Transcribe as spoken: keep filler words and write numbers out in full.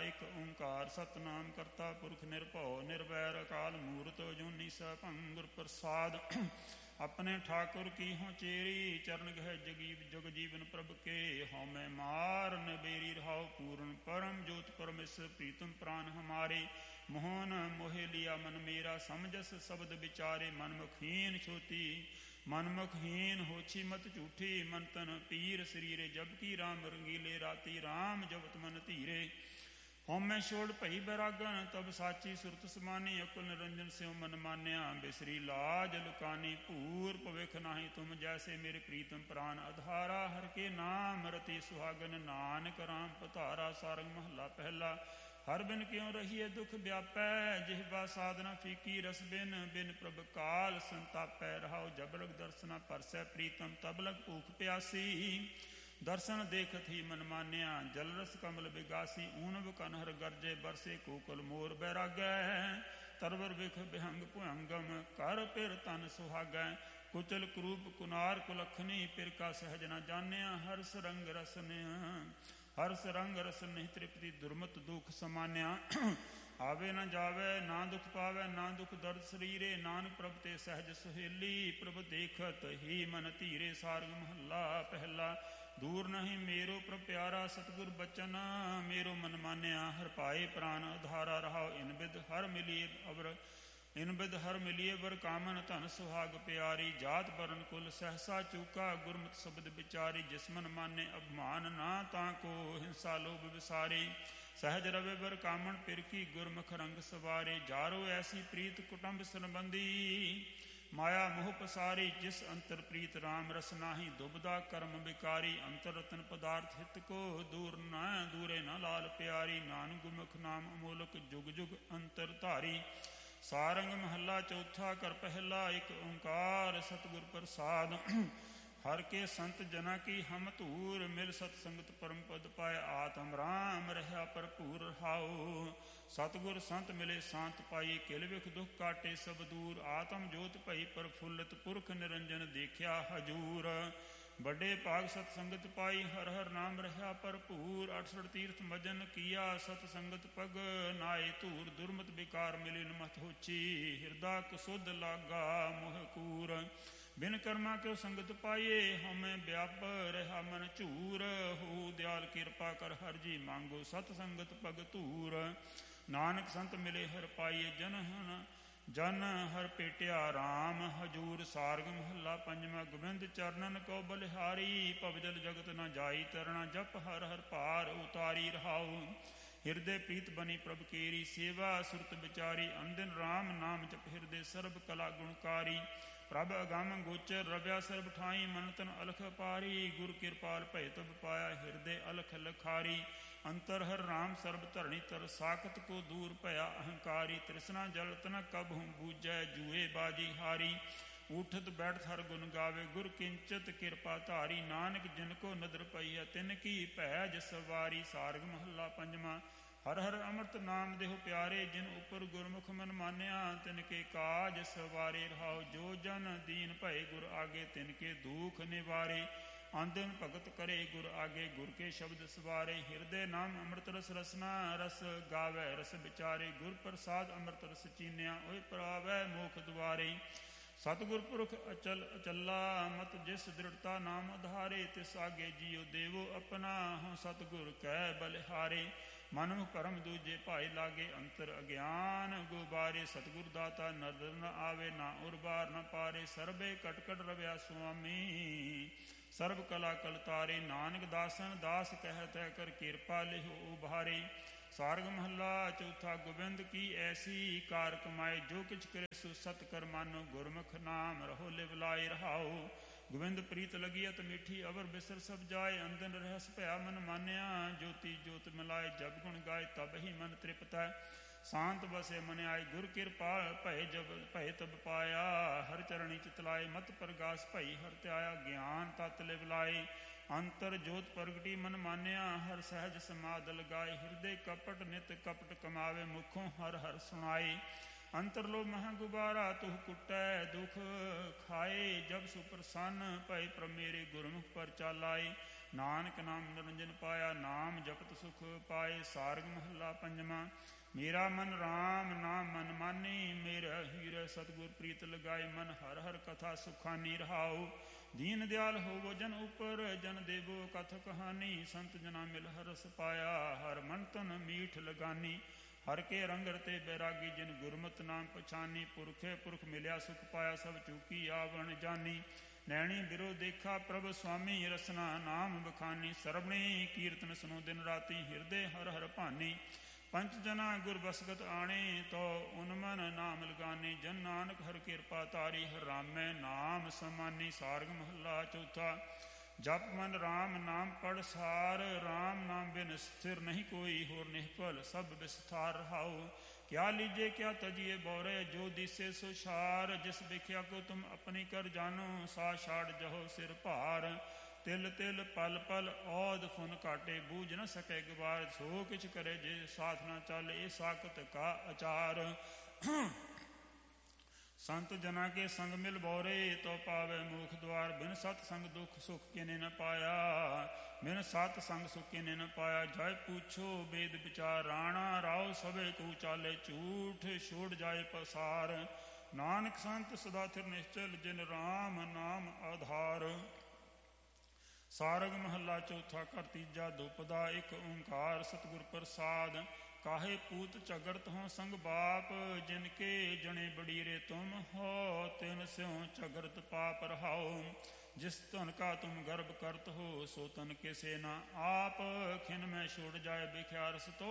ਇੱਕ ਓੰਕਾਰ ਸਤਨਾਮ ਕਰਤਾ ਪੁਰਖ ਨਿਰਭਉ ਨਿਰਵੈਰ ਅਕਾਲ ਮੂਰਤ ਅਜੂਨੀ ਸੈਭੰ ਗੁਰ ਪ੍ਰਸਾਦ। ਆਪਣੇ ਠਾਕੁਰ ਕੀ ਹੋਂ ਚੇਰੀ ਚਰਨ ਗਹਿ ਜਗੀਵ ਜਗ ਜੀਵਨ ਪ੍ਰਭ ਕੇ। ਹਉਮੈ ਮਾਰ ਨਬੇਰੀ ਰਹਾਉ ਪੂਰਨ ਪਰਮ ਜੋਤ ਪਰਮੇਸ਼ਰ ਪ੍ਰੀਤਮ ਪ੍ਰਾਨ ਹਮਾਰੇ। ਮੋਹਨ ਮੋਹਿ ਲਿਆ ਮਨ ਮੇਰਾ ਸਮਝਸ ਸ਼ਬਦ ਵਿਚਾਰੇ। ਮਨਮੁਖਹੀਨ ਛੋਤੀ ਮਨਮੁਖਹੀਨ ਹੋਛੀ ਮਤ ਝੂਠੀ। ਮਨ ਤਨ ਪੀਰ ਸਰੀਰੇ ਜਬਕਿ ਰਾਮ ਰੰਗੀਲੇ ਰਾਤੀ ਰਾਮ ਜਪਤ ਮਨ ਧੀਰੇ। ਹਉਮੈ ਛੋੜ ਭਈ ਬੈਰਾਗਨ ਤਬ ਸਾਚੀ ਸੁਰਤ ਸਮਾਨੀ। ਅਕਲ ਨਿਰੰਜਨ ਸਿਉ ਮਨ ਮਾਨਿਆ ਬਿਸਰੀ ਲਾਜ ਲੁਕਾਨੀ। ਭੂਰ ਭਵਿਖ ਨਾਹੀ ਤੁਮ ਜੈਸੇ ਮੇਰੇ ਪ੍ਰੀਤਮ ਪ੍ਰਾਨ ਅਧਾਰਾ। ਹਰਿ ਕੇ ਨਾਮ ਰਤੀ ਸੁਹਾਗਨ ਨਾਨਕ ਰਾਮ ਪਧਾਰਾ। ਸਾਰੰਗ ਮਹੱਲਾ ਪਹਿਲਾ। ਹਰ ਬਿਨ ਕਿਉ ਰਹੀਏ ਦੁਖ ਵਿਆਪੈ। ਜਿਹਵਾ ਸਾਧਨਾ ਫੀਕੀ ਰਸ ਬਿਨ ਬਿਨ ਪ੍ਰਭ ਕਾਲ ਸੰਤਾਪੈ। ਰਹਾਉ ਜਬ ਲਗ ਦਰਸਨਾ ਪਰਸੈ ਪ੍ਰੀਤਮ ਤਬ ਲਗ ਭੂਖ ਪਿਆਸੀ। ਦਰਸ਼ਨ ਦੇਖਤ ਹੀ ਮਨ ਮਾਨਿਆ ਜਲ ਰਸ ਕਮਲ ਬਿਗਾਸੀ। ਊਨਵ ਕਨਹਰ ਗਰਜੇ ਬਰਸੇ ਕੋਕਲ ਮੋਰ ਬੈਰਾਗੈ। ਤਰਵਰ ਵਿਖ ਬਿਹੰਗ ਭੁਅੰਗਮ ਕਰ ਪਿਰ ਤਨ ਸੁਹਾਗੈ। ਕੁਚਲ ਕਰੂਪ ਕੁਨਾਰ ਕੁਲਖਨੀ ਪਿਰ ਕਾ ਸਹਿਜ ਨ ਜਾਣਿਆ। ਹਰਸ ਰੰਗ ਰਸਨਿਆ ਹਰਸ ਰੰਗ ਰਸ ਨਹੀਂ ਤ੍ਰਿਪਤੀ ਦੁਰਮਤ ਦੁਖ ਸਮਾਨਿਆ। ਆਵੇ ਨ ਜਾਵੇ ਨਾ ਦੁਖ ਪਾਵੇ ਨਾ ਦੁਖ ਦਰਦ ਸਰੀਰੇ। ਨਾਨਕ ਪ੍ਰਭ ਤੇ ਸਹਿਜ ਸੁਹੇਲੀ ਪ੍ਰਭ ਦੇਖਤ ਹੀ ਮਨ ਧੀਰੇ। ਸਾਰਗ ਮਹੱਲਾ ਪਹਿਲਾ। ਦੂਰ ਨਹੀਂ ਮੇਰੋ ਪ੍ਰਭ ਪਿਆਰਾ ਸਤਿਗੁਰ ਬਚਨ ਮੇਰੋ ਮਨ ਮਾਨਿਆ। ਹਰਿ ਪਾਏ ਪ੍ਰਾਨ ਉਧਾਰਾ ਰਹਾਉ ਇਨ ਬਿਦ ਹਰ ਮਿਲੀਏ ਅਵਰ ਇਨ ਬਿਦ ਹਰ ਮਿਲੀਏ ਵਰ ਕਾਮਨ ਧਨ ਸੁਹਾਗ ਪਿਆਰੀ। ਜਾਤ ਬਰਨ ਕੁਲ ਸਹਸਾ ਚੂਕਾ ਗੁਰਮਤਿ ਸ਼ਬਦ ਵਿਚਾਰੀ। ਜਿਸ ਮਨ ਮਾਨੇ ਅਭਿਮਾਨ ਨਾ ਤਾਂ ਕੋ ਹਿੰਸਾ ਲੋਭ ਵਿਸਾਰੇ। ਸਹਿਜ ਰਵੇ ਵਰ ਕਾਮਣ ਪਿਰਕੀ ਗੁਰਮੁਖ ਰੰਗ ਸਵਾਰੇ। ਜਾਰੋ ਐਸੀ ਪ੍ਰੀਤ ਕੁਟੰਬ ਸੰਬੰਧੀ ਮਾਇਆ ਮੋਹ ਪਸਾਰੀ। ਜਿਸ ਅੰਤਰ ਪ੍ਰੀਤ ਰਾਮ ਰਸ ਨਾਹੀ ਦੁਬਦਾ ਕਰਮ ਵਿਕਾਰੀ। ਅੰਤਰ ਰਤਨ ਪਦਾਰਥ ਹਿਤ ਕੋ ਦੂਰ ਨਾ ਦੂਰੇ ਨਾ ਲਾਲ ਪਿਆਰੀ। ਨਾਨਕ ਗੁਰਮੁਖ ਨਾਮ ਅਮੋਲਕ ਜੁਗ ਜੁਗ ਅੰਤਰ ਧਾਰੀ। ਸਾਰੰਗ ਮਹੱਲਾ ਚੌਥਾ। ਕਰ ਪਹਿਲਾ ਇੱਕ ਓੰਕਾਰ ਸਤਿਗੁਰ ਪ੍ਰਸਾਦ। ਹਰ ਕੇ ਸੰਤ ਜਨਾ ਕੀ ਹਮ ਧੂਰ ਮਿਲ ਸਤ ਸੰਗਤ ਪਰਮ ਪਦ ਪਾਏ। ਆਤਮ ਰਾਮ ਰਹਾ ਭਰਪੂਰ ਰਹਾਉ ਸਤਿਗੁਰ ਸੰਤ ਮਿਲੇ ਸ਼ਾਂਤ ਪਾਈ। ਕਿਲ ਵਿਖ ਦੁਖ ਕਾਟੇ ਸਭ ਦੂਰ ਆਤਮ ਜੋਤ ਭਈ ਪ੍ਰਫੁੱਲਤ ਪੁਰਖ ਨਿਰੰਜਨ ਦੇਖਿਆ ਹਜੂਰ। ਵੱਡੇ ਭਾਗ ਸਤ ਸੰਗਤ ਪਾਈ ਹਰ ਹਰ ਨਾਮ ਰਹਾ ਭਰਪੂਰ। ਅਠਸਠ ਤੀਰਥ ਮਜਨ ਕੀਆ ਸਤ ਸੰਗਤ ਪਗ ਨਾਏ ਧੂਰ। ਦੁਰਮਤ ਵਿਕਾਰ ਮਿਲੇ ਨਮਤ ਹੋਚੀ ਹਿਰਦਾ ਕੁਸੁਧ ਲਾਗਾ ਮੋਹ ਕੂਰ। ਬਿਨ ਕਰਮਾ ਕਿਉ ਸੰਗਤ ਪਾਈਏ ਹਉਮੈ ਵਿਆਪ ਰਹਾ ਮਨ ਝੂਰ। ਹੋ ਦਿਆਲ ਕਿਰਪਾ ਕਰ ਹਰਿ ਜੀ ਮੰਗੋ ਸਤ ਸੰਗਤ ਪਗ ਧੂਰ। ਨਾਨਕ ਸੰਤ ਮਿਲੇ ਹਰਿ ਪਾਈਏ ਜਨ ਹਨ ਜਨ ਹਰ ਭੇਟਿਆ ਰਾਮ ਹਜੂਰ। ਸਾਰਗ ਮਹੱਲਾ ਪੰਜਵਾਂ। ਗੋਬਿੰਦ ਚਰਨਨ ਕੋ ਬਲਿਹਾਰੀ ਭਵਜਲ ਜਗਤ ਨ ਜਾਈ ਤਰਣਾ। ਜਪ ਹਰ ਹਰ ਭਾਰ ਉਤਾਰੀ ਰਹਾਉ ਹਿਰਦੇ ਪ੍ਰੀਤ ਬਨੀ ਪ੍ਰਭ ਕੇਰੀ। ਸੇਵਾ ਸੁਰਤ ਵਿਚਾਰੀ ਅੰਦਿਨ ਰਾਮ ਨਾਮ ਜਪ ਹਿਰਦੇ ਸਰਬ ਕਲਾ ਗੁਣਕਾਰੀ। ਪ੍ਰਭ ਅਗੰਮ ਗੋਚਰ ਰਵਿਆ ਸਰਬ ਠਾਈ ਮਨ ਤਨ ਅਲਖ ਪਾਰੀ। ਗੁਰ ਕਿਰਪਾਲ ਭੈ ਤਬ ਪਾਇਆ ਹਿਰਦੇ ਅਲਖ ਲਖਾਰੀ। ਅੰਤਰ ਹਰ ਰਾਮ ਸਰਬ ਧਰਣੀ ਤਰ ਸਾਖਤ ਕੋ ਦੂਰ ਭਇਆ ਅਹੰਕਾਰੀ। ਤ੍ਰਿਸ਼ਨਾ ਜਲ ਤਨ ਕਬ ਹੂੰ ਬੂਝੈ ਜੂਏ ਬਾਜੀ ਹਾਰੀ। ਊਠਤ ਬੈਠ ਹਰ ਗੁਣ ਗਾਵੇ ਗੁਰ ਕਿੰਚਤ ਕਿਰਪਾ ਧਾਰੀ। ਨਾਨਕ ਜਿਨ ਕੋ ਨਦਰ ਪਈ ਹੈ ਤਿਨ ਕੀ ਭੈ ਜਸ ਵਾਰੀ। ਸਾਰਗ ਮਹੱਲਾ ਪੰਜਵਾਂ। ਹਰ ਹਰ ਅੰਮ੍ਰਿਤ ਨਾਮ ਦੇਹੁ ਪਿਆਰੇ। ਜਿਨ ਉਪਰ ਗੁਰਮੁਖ ਮਨ ਮਾਨਿਆ ਤਿਨ ਕੇ ਕਾਜ ਸਵਾਰੇ। ਰਹਾਉ ਜੋ ਜਨ ਦੀਨ ਭਏ ਗੁਰ ਆਗੇ ਤਿਨ ਕੇ ਦੁਖ ਨਿਵਾਰੇ। ਆਂਦਨ ਭਗਤ ਕਰੇ ਗੁਰ ਆਗੇ ਗੁਰ ਕੇ ਸ਼ਬਦ ਸਵਾਰੇ। ਹਿਰਦੇ ਨਾਮ ਅੰਮ੍ਰਿਤ ਰਸ ਰਸਨਾ ਰਸ ਗਾਵੇ ਰਸ ਵਿਚਾਰੇ। ਗੁਰ ਪ੍ਰਸਾਦ ਅੰਮ੍ਰਿਤ ਰਸ ਚੀਨਿਆ ਓਏ ਪ੍ਰਾਵੈ ਮੋਖ ਦੁਆਰੇ। ਸਤਿਗੁਰ ਪੁਰਖ ਅਚਲ ਅਚਲਾ ਮਤ ਜਿਸ ਦ੍ਰਿੜਤਾ ਨਾਮ ਆਧਾਰੇ। ਤਿਸ ਆਗੇ ਜੀਉ ਦੇਵੋ ਆਪਣਾ ਹਉ ਸਤਿਗੁਰ ਕੈ ਬਲਿਹਾਰੇ। ਮਨ ਮੁਖ ਭਰਮ ਦੂਜੇ ਭਾਏ ਲਾਗੇ ਅੰਤਰ ਅਗਿਆਨ ਗੁਬਾਰੇ। ਸਤਿਗੁਰ ਦਾਤਾ ਨਦਰ ਨ ਆਵੇ ਨਾ ਉਰਬਾਰ ਨ ਪਾਰੇ। ਸਰਬੇ ਕਟ ਕਟ ਰਵਿਆ ਸੁਆਮੀ ਸਰਬ ਕਲਾ ਕਲ ਤਾਰੇ। ਨਾਨਕ ਦਾਸਨ ਦਾਸ ਕਹਿਤ ਹੈ ਕਰ ਕਿਰਪਾ ਲਿਹੁ ਉਭਾਰੇ। ਸਾਰਗ ਮਹੱਲਾ ਚੌਥਾ। ਗੋਬਿੰਦ ਕੀ ਐਸੀ ਕਾਰ ਕਮਾਏ ਜੋ ਕਿਛ ਕਰੇ ਸੋ ਸਤ ਕਰ ਮਾਨੋ। ਗੁਰਮੁਖ ਨਾਮ ਰਹੋ ਲਿਵ ਲਾਏ ਰਹਾਉ। ਗੋਬਿੰਦ ਪ੍ਰੀਤ ਲਗੀਅਤ ਮਿੱਠੀ ਅਵਰ ਬਿਸਰ ਸਭ ਜਾਏ। ਅੰਦਨ ਰਹਿਸ ਭਇਆ ਮਨ ਮਾਨਿਆ ਜੋਤੀ ਜੋਤ ਮਿਲਾਏ। ਜਬ ਗੁਣ ਗਾਏ ਤਬ ਹੀ ਮਨ ਤ੍ਰਿਪਤੈ ਸ਼ਾਂਤ ਬਸੇ ਮਨ ਆਏ। ਗੁਰ ਕਿਰਪਾਲ ਭਏ ਜਬ ਭਏ ਤਬ ਪਾਇਆ। ਹਰ ਚਰਣੀ ਚਿਤ ਲਾਏ ਮਤ ਪ੍ਰਗਾਸ ਭਈ ਹਰ ਧਿਆਇਆ। ਗਿਆਨ ਤਤ ਲਿਵ ਲਾਏ ਅੰਤਰ ਜੋਤ ਪ੍ਰਗਟੀ ਮਨ ਮਾਨਿਆ। ਹਰ ਸਹਿਜ ਸਮਾਦ ਲਗਾਏ। ਹਿਰਦੇ ਕਪਟ ਨਿਤ ਕਪਟ ਕਮਾਵੇ ਮੁਖੋਂ ਹਰ ਹਰ ਸੁਣਾਏ। ਅੰਤਰ ਲੋ ਮਹਾ ਗੁਬਾਰਾ ਤੁਹ ਕੁਟੈ ਦੁਖ ਖਾਏ। ਜਬ ਸੁਪ੍ਰਸੰਨ ਭਏ ਪ੍ਰਭ ਮੇਰੇ ਗੁਰਮੁਖ ਪਰ ਚਾਲਾਏ। ਨਾਨਕ ਨਾਮ ਨਿਰੰਜਨ ਪਾਇਆ, ਨਾਮ ਜਪਤ ਸੁਖ ਪਾਏ। ਸਾਰਗ ਮਹੱਲਾ ਪੰਜਵਾਂ। ਮੇਰਾ ਮਨ ਰਾਮ ਨਾਮ ਮਨ ਮਾਨੀ, ਮੇਰਾ ਹੀਰੇ ਸਤਿਗੁਰ ਪ੍ਰੀਤ ਲਗਾਏ। ਮਨ ਹਰ ਹਰ ਕਥਾ ਸੁਖਾਨੀ ਰਹਾਉ, ਦੀਨ ਦਿਆਲ ਹੋਵੋ ਜਨ ਉਪਰ, ਜਨ ਦੇਵੋ ਕਥ ਕਹਾਨੀ। ਸੰਤ ਜਨਾ ਮਿਲ ਹਰਸ ਪਾਇਆ, ਹਰ ਮਨ ਤਨ ਮੀਠ ਲਗਾਨੀ। ਹਰ ਕੇ ਰੰਗਰ ਤੇ ਬੈਰਾਗੀ, ਜਿਨ ਗੁਰਮਤਿ ਨਾਮ ਪਛਾਨੀ। ਪੁਰਖੇ ਪੁਰਖ ਮਿਲਿਆ ਸੁਖ ਪਾਇਆ, ਸਭ ਚੂਕੀ ਆਵਣ ਜਾਨੀ। ਨੈਣੀ ਬਿਰੋ ਦੇਖਾ ਪ੍ਰਭ ਸੁਆਮੀ, ਰਸਨਾ ਨਾਮ ਬਖਾਨੀ। ਸਰਬਣੀ ਕੀਰਤਨ ਸੁਨੋ ਦਿਨ ਰਾਤੀ, ਹਿਰਦੇ ਹਰ ਹਰ ਭਾਨੀ। ਪੰਚ ਜਨਾ ਗੁਰ ਬਸਗਤ ਆਣੇ, ਤੋ ਉਨ ਮਨ ਨਾਮ ਲਗਾਨੇ। ਜਨ ਨਾਨਕ ਹਰ ਕਿਰਪਾ ਤਾਰੀ, ਹਰ ਰਾਮੈ ਨਾਮ ਸਮਾਨੀ। ਸਾਰਗ ਮਹੱਲਾ ਚੌਥਾ। ਜਪ ਮਨ ਰਾਮ ਨਾਮ ਪੜ ਸਾਰ, ਰਾਮ ਨਾਮ ਬਿਨ ਸਥਿਰ ਨਹੀਂ ਕੋਈ। ਹੋਰ ਨਿਹਫਲ ਸਭ ਵਿਸਥਾਰ ਰਹਾਉ, ਕਿਆ ਲੀਜੇ ਕਿਆ ਤਜੀਏ ਬੋਰੇ। ਜੋ ਦਿਸੇ ਸੋ ਛਾਰ, ਜਿਸ ਵੇਖਿਆ ਕੋ ਤੁਮ ਆਪਣੀ ਕਰ ਜਾਨੋ। ਸਾ ਛਾੜ ਜਹੋ ਸਿਰ ਭਾਰ, ਤਿਲ ਤਿਲ ਪਲ ਪਲ ਔਦ ਫੁਨ ਕਾਟੇ। ਬੂਝ ਨ ਸਕੇ ਗਵਾਰ, ਸੋ ਕਿਛ ਕਰੇ ਜੇ ਸਾਥ ਨਾ ਚੱਲ। ਇਹ ਸਾਖਤ ਕਾ ਅਚਾਰ। ਸੰਤ ਜਨਾ ਕੇ ਸੰਗ ਮਿਲ ਬੋਰੇ, ਤੋ ਪਾਵੇ ਮੂਖ ਦੁਆਰ। ਬਿਨ ਸਤ ਸੰਗ ਦੁਖ ਸੁਖ ਕਿਨੇ ਨ ਪਾਇਆ, ਬਿਨ ਸਤ ਸੰਗ ਸੁਖ ਕਿਨੇ ਨ ਪਾਇਆ। ਜੈ ਪੁੱਛੋ ਵੇਦ ਵਿਚਾਰ, ਰਾਣਾ ਰਾਉ ਸਭੇ ਕੂ ਚਾਲੇ। ਝੂਠ ਛੋੜ ਜਾਏ ਪਸਾਰ, ਨਾਨਕ ਸੰਤ ਸਦਾ ਥਿਰ ਨਿਸ਼ਚਲ। ਜਿਨ ਰਾਮ ਨਾਮ ਆਧਾਰ। ਸਾਰਗ ਮਹੱਲਾ ਚੌਥਾ। ਘਰ ਤੀਜਾ। ਦੁਪਦਾ ਇੱਕ ਓੰਕਾਰ ਸਤਿਗੁਰ ਪ੍ਰਸਾਦ। ਕਾਹੇ ਪੂਤ ਝਗੜਤ ਹੋਂ ਸੰਗ ਬਾਪ, ਜਿਨ ਕੇ ਜਣੇ ਬੜੀਰੇ ਤੁਮ ਹੋ। ਤਿਨ ਸਿਉ ਝਗੜਤ ਪਾਪ ਰਹਾਉ, ਜਿਸ ਧਨ ਕਾ ਤੁਮ ਗਰਭ ਕਰਤ ਹੋ। ਸੋ ਤਨ ਕਿਸੇ ਨਾ ਆਪ, ਖਿਨ ਮੈਂ ਛੋੜ ਜਾਏ ਬਿਖਿਆਰਸ ਤੋ।